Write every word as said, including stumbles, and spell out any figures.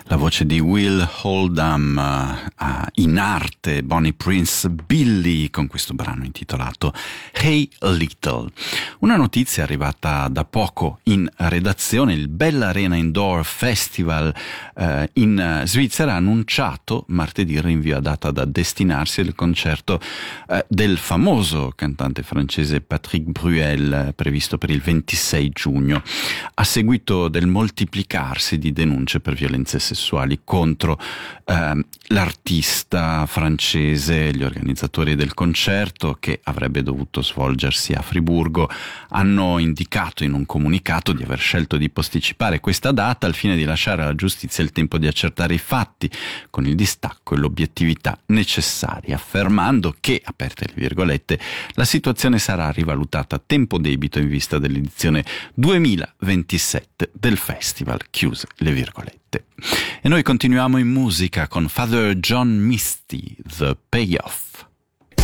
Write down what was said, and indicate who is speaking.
Speaker 1: La voce di Will Oldham, uh, in arte Bonnie Prince Billy, con questo brano intitolato Hey Little. Una notizia arrivata da poco in redazione: il Bella Arena Indoor Festival uh, in Svizzera ha annunciato martedì il rinvio a data da destinarsi del concerto uh, del famoso cantante francese Patrick Bruel, previsto per il ventisei giugno, a seguito del moltiplicarsi di denunce per violenze sessuali contro eh, l'artista francese. Gli organizzatori del concerto, che avrebbe dovuto svolgersi a Friburgo, hanno indicato in un comunicato di aver scelto di posticipare questa data al fine di lasciare alla giustizia il tempo di accertare i fatti con il distacco e l'obiettività necessari, affermando che, aperte le virgolette, la situazione sarà rivalutata a tempo debito in vista dell'edizione duemilaventisette del festival, chiuse le virgolette. E noi continuiamo in musica con Father John Misty, The Payoff.